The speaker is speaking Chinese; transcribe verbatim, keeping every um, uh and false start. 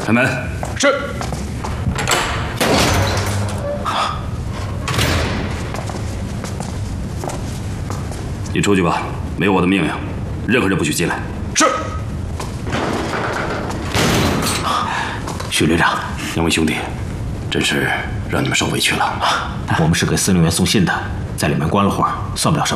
开门。 是。 你出去吧，没有我的命令，任何人不许进来。 是。 许旅长， 两位兄弟，真是让你们受委屈了。 我们是给司令员送信的，在里面关了会儿，算不了什么。